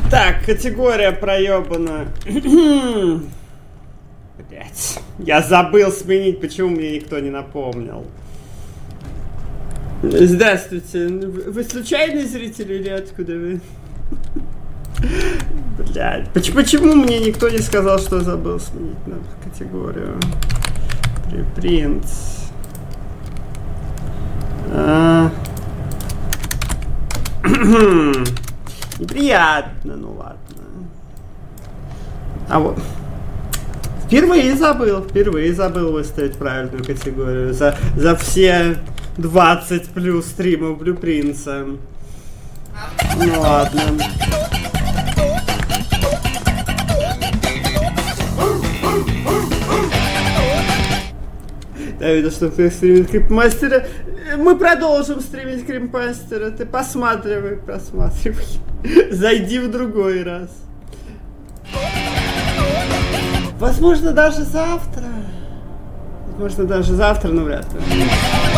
Так, категория проебана. Блять. Я забыл сменить, почему мне никто не напомнил. Здравствуйте. Вы случайный зритель или откуда вы? Блять. Почему мне никто не сказал, что забыл сменить категорию? Препринт. Неприятно, ну ладно. А вот. Впервые забыл выставить правильную категорию. За все 20 плюс стримов Блюпринца. Ну ладно. Я видел, что ты стримит Крипмастера. Мы продолжим стримить Крипмастера. Ты просматривай. Зайди в другой раз. Возможно, даже завтра, но вряд ли.